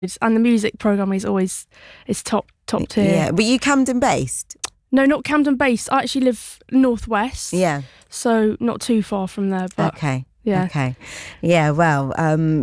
And the music programme is top tier. Yeah, but you Camden based? No, not Camden based. I actually live northwest. Yeah. So not too far from there. But okay. Yeah. Okay. Yeah. Well.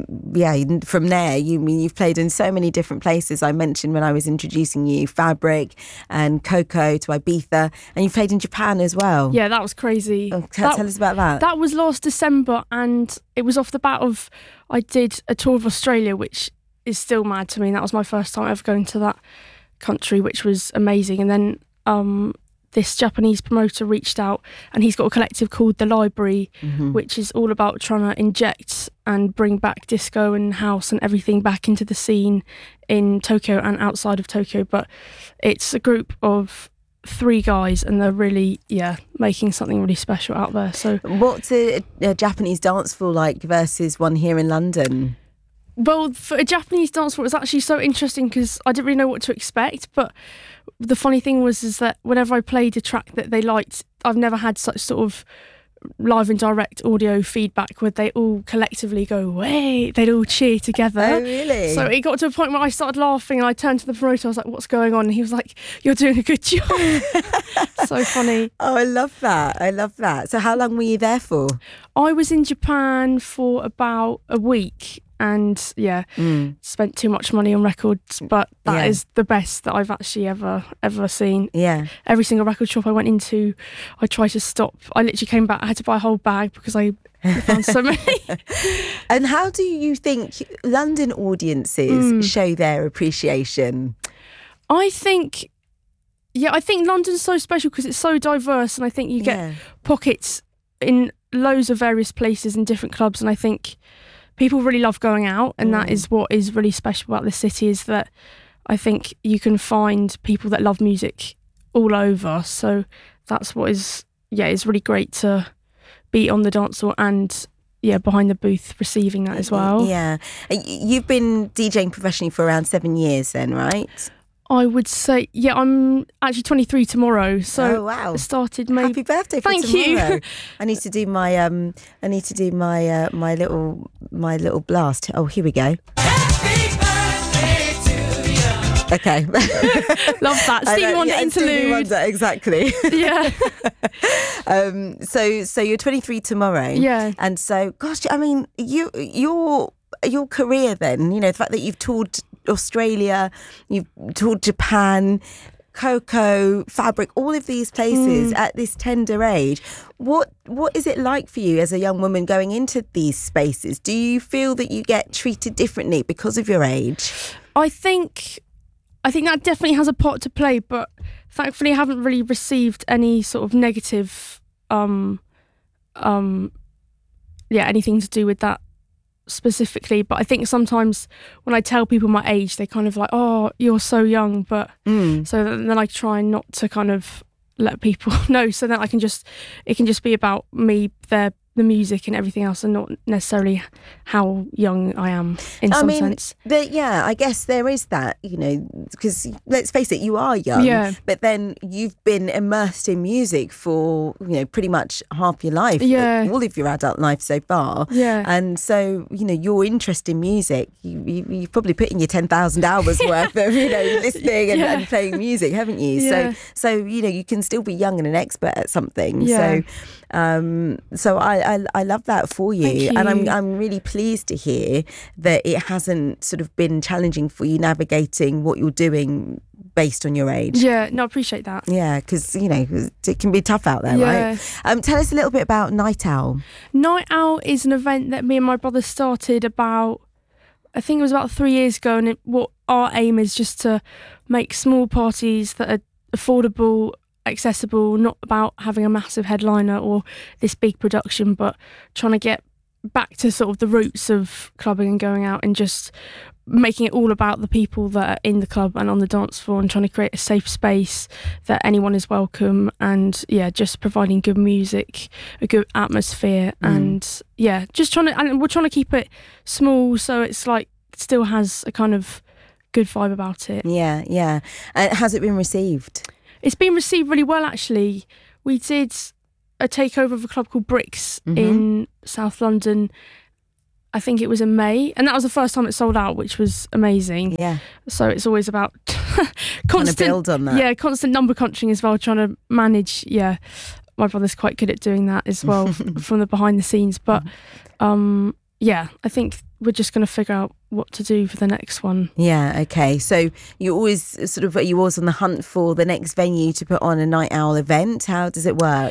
From there, you've played in so many different places. I mentioned when I was introducing you, Fabric and Coco to Ibiza, and you played in Japan as well. Yeah, that was crazy. Tell us about that. That was last December, and it was off the bat of I did a tour of Australia, which is still mad to me. That was my first time ever going to that country, which was amazing. And then this Japanese promoter reached out, and he's got a collective called The Library, which is all about trying to inject and bring back disco and house and everything back into the scene in Tokyo and outside of Tokyo. But it's a group of 3 guys, and they're really making something really special out there. So what's a Japanese dance floor like versus one here in London? Well, for a Japanese dance floor, it was actually so interesting because I didn't really know what to expect. But the funny thing is that whenever I played a track that they liked, I've never had such sort of live and direct audio feedback where they all collectively go, "Way!" They'd all cheer together. Oh, really? So it got to a point where I started laughing, and I turned to the promoter. I was like, "What's going on?" And he was like, "You're doing a good job." So funny. Oh, I love that. So how long were you there for? I was in Japan for about a week. And spent too much money on records, but that is the best that I've actually ever seen. Yeah. Every single record shop I went into, I tried to stop. I literally came back, I had to buy a whole bag because I found so many. And how do you think London audiences show their appreciation? I think London's so special because it's so diverse, and I think you get pockets in loads of various places in different clubs, and I think people really love going out, and that is what is really special about this city, is that I think you can find people that love music all over. So that's what is really great to be on the dance floor and behind the booth receiving that as well. Yeah. You've been DJing professionally for around 7 years then, right? I would say, I'm actually 23 tomorrow. So wow. I started maybe. Happy birthday for Thank tomorrow. you. I need to do my little blast. Oh, here we go. Happy birthday to you. Okay. Love that. Stevie Wonder interlude. Stevie Wonder, exactly. Yeah. So you're 23 tomorrow. Yeah. And so, gosh, I mean, your career then, the fact that you've toured Australia, you've toured Japan, Coco, Fabric, all of these places at this tender age. What is it like for you as a young woman going into these spaces? Do you feel that you get treated differently because of your age? I think that definitely has a part to play, but thankfully I haven't really received any sort of negative anything to do with that specifically. But I think sometimes when I tell people my age, they kind of like, "Oh, you're so young," but so then I try not to kind of let people know, so that it can just be about me, the music and everything else, and not necessarily how young I am in some sense. I guess there is that, because let's face it, you are young, but then you've been immersed in music for, pretty much half your life, all of your adult life so far. Yeah. And so, your interest in music, you've probably put in your 10,000 hours worth of, listening and playing music, haven't you? Yeah. So, you can still be young and an expert at something. Yeah. So I love that for you. Thank you. And I'm really pleased to hear that it hasn't sort of been challenging for you navigating what you're doing based on your age. Yeah, no, I appreciate that. Yeah, because, it can be tough out there, right? Tell us a little bit about Night Owl. Night Owl is an event that me and my brother started about 3 years ago, and what our aim is just to make small parties that are affordable, accessible, not about having a massive headliner or this big production, but trying to get back to sort of the roots of clubbing and going out and just making it all about the people that are in the club and on the dance floor, and trying to create a safe space that anyone is welcome, and just providing good music, a good atmosphere, and we're trying to keep it small so it's like it still has a kind of good vibe about it. Yeah. Has it been received? It's been received really well, actually. We did a takeover of a club called Bricks in South London I think it was in May, and that was the first time it sold out, which was amazing. Yeah. So it's always about Trying to build on that. Yeah, constant number crunching as well, trying to manage. Yeah, my brother's quite good at doing that as well from the behind the scenes. But yeah, I think we're just going to figure out what to do for the next one. Yeah, okay. So you always on the hunt for the next venue to put on a Night Owl event? How does it work?